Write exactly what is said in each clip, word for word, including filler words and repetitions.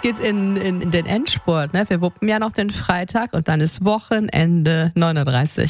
geht in, in, in den Endspurt. Ne? Wir wuppen ja noch den Freitag und dann ist Wochenende neun Uhr dreißig.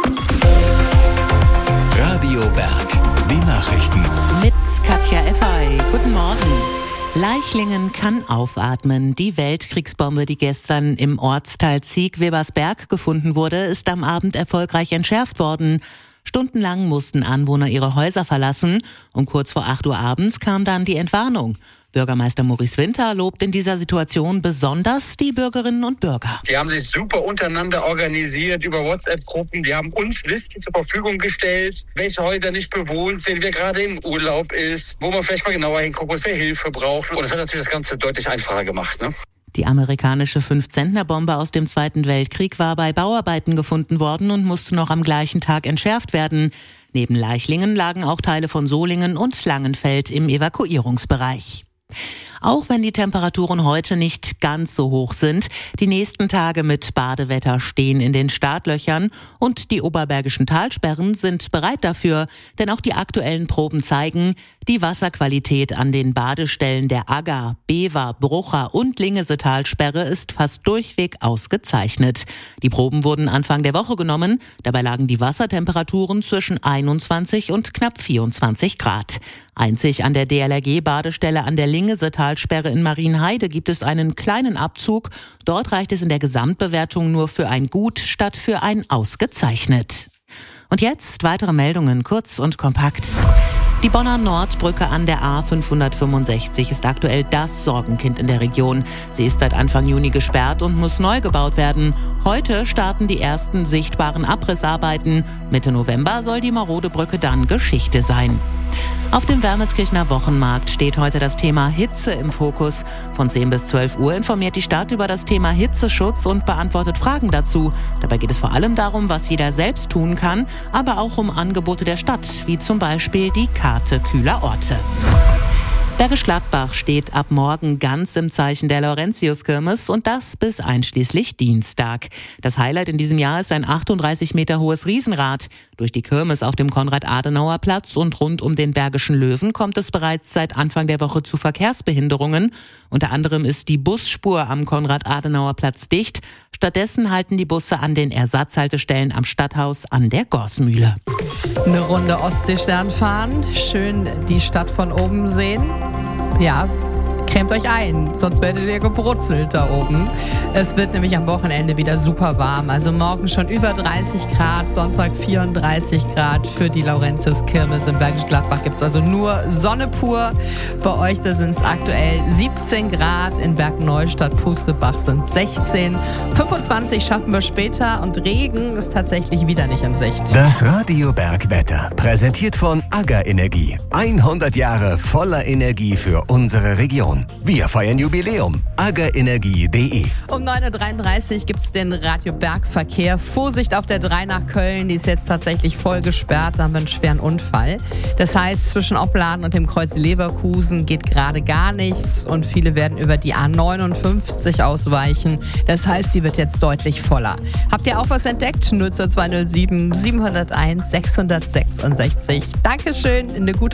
Radio Berg, die Nachrichten. Mit Katja Effay. Guten Morgen. Leichlingen kann aufatmen. Die Weltkriegsbombe, die gestern im Ortsteil Zieg-Webersberg gefunden wurde, ist am Abend erfolgreich entschärft worden. Stundenlang mussten Anwohner ihre Häuser verlassen. Um kurz vor acht Uhr abends kam dann die Entwarnung. Bürgermeister Maurice Winter lobt in dieser Situation besonders die Bürgerinnen und Bürger. Die haben sich super untereinander organisiert über WhatsApp-Gruppen. Die haben uns Listen zur Verfügung gestellt, welche Häuser nicht bewohnt sind, wer gerade im Urlaub ist, wo man vielleicht mal genauer hingucken muss, wer Hilfe braucht. Und das hat natürlich das Ganze deutlich einfacher gemacht, ne? Die amerikanische Fünf-Zentner-Bombe aus dem Zweiten Weltkrieg war bei Bauarbeiten gefunden worden und musste noch am gleichen Tag entschärft werden. Neben Leichlingen lagen auch Teile von Solingen und Langenfeld im Evakuierungsbereich. Auch wenn die Temperaturen heute nicht ganz so hoch sind, die nächsten Tage mit Badewetter stehen in den Startlöchern und die oberbergischen Talsperren sind bereit dafür, denn auch die aktuellen Proben zeigen, die Wasserqualität an den Badestellen der Agger, Bever, Brucher und Lingese-Talsperre ist fast durchweg ausgezeichnet. Die Proben wurden Anfang der Woche genommen, dabei lagen die Wassertemperaturen zwischen einundzwanzig und knapp vierundzwanzig Grad. Einzig an der D L R G-Badestelle an der Lingese-Talsperre in Marienheide gibt es einen kleinen Abzug. Dort reicht es in der Gesamtbewertung nur für ein Gut statt für ein Ausgezeichnet. Und jetzt weitere Meldungen, kurz und kompakt. Die Bonner Nordbrücke an der A fünfhundertfünfundsechzig ist aktuell das Sorgenkind in der Region. Sie ist seit Anfang Juni gesperrt und muss neu gebaut werden. Heute starten die ersten sichtbaren Abrissarbeiten. Mitte November soll die marode Brücke dann Geschichte sein. Auf dem Wermelskirchener Wochenmarkt steht heute das Thema Hitze im Fokus. Von zehn bis zwölf Uhr informiert die Stadt über das Thema Hitzeschutz und beantwortet Fragen dazu. Dabei geht es vor allem darum, was jeder selbst tun kann, aber auch um Angebote der Stadt, wie zum Beispiel die Karte kühler Orte. Bergisch Gladbach steht ab morgen ganz im Zeichen der Laurentiuskirmes und das bis einschließlich Dienstag. Das Highlight in diesem Jahr ist ein achtunddreißig Meter hohes Riesenrad. Durch die Kirmes auf dem Konrad-Adenauer-Platz und rund um den Bergischen Löwen kommt es bereits seit Anfang der Woche zu Verkehrsbehinderungen. Unter anderem ist die Busspur am Konrad-Adenauer-Platz dicht. Stattdessen halten die Busse an den Ersatzhaltestellen am Stadthaus an der Gorsmühle. Eine Runde Ostseestern fahren, schön die Stadt von oben sehen. Ja, cremt euch ein, sonst werdet ihr gebrutzelt da oben. Es wird nämlich am Wochenende wieder super warm. Also morgen schon über dreißig Grad, Sonntag vierunddreißig Grad. Für die Laurentiuskirmes in Bergisch Gladbach gibt es also nur Sonne pur. Bei euch da sind es aktuell siebzehn Grad, in Bergneustadt, Pustebach sind sechzehn. fünfundzwanzig schaffen wir später und Regen ist tatsächlich wieder nicht in Sicht. Das Radio Berg Wetter, präsentiert von Agger Energie. hundert Jahre voller Energie für unsere Region. Wir feiern Jubiläum. aggerenergie punkt de. Um neun Uhr dreiunddreißig gibt es den Radio Berg Verkehr. Vorsicht auf der drei nach Köln, die ist jetzt tatsächlich voll gesperrt. Da haben wir einen schweren Unfall. Das heißt, zwischen Opladen und dem Kreuz Leverkusen geht gerade gar nichts und viele werden über die A neunundfünfzig ausweichen. Das heißt, die wird jetzt deutlich voller. Habt ihr auch was entdeckt? null zwei null sieben, sieben null eins, sechs sechs sechs. Dankeschön, eine gute